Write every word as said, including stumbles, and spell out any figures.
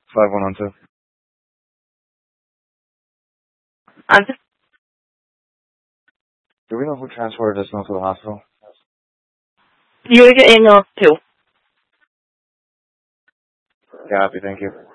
five one one two. I'm just, Do we know who transported us now to the hospital? you're getting off too. Yeah, happy, thank you.